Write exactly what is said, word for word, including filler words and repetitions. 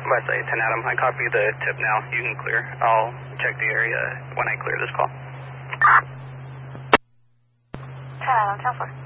West eight ten Adam, I copy the tip now. You can clear. I'll check the area when I clear this call. ten Adam, ten four.